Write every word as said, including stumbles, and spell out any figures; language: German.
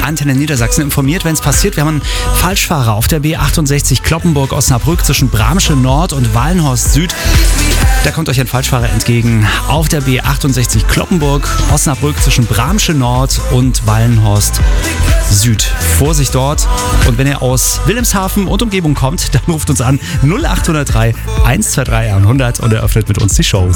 Antenne Niedersachsen informiert, wenn es passiert. Wir haben einen Falschfahrer auf der B achtundsechzig Cloppenburg-Osnabrück zwischen Bramsche Nord und Wallenhorst Süd. Da kommt euch ein Falschfahrer entgegen auf der B achtundsechzig Cloppenburg-Osnabrück zwischen Bramsche Nord und Wallenhorst Süd. Vorsicht dort. Und wenn ihr aus Wilhelmshaven und Umgebung kommt, dann ruft uns an null acht null drei eins zwei drei hundert und eröffnet mit uns die Show.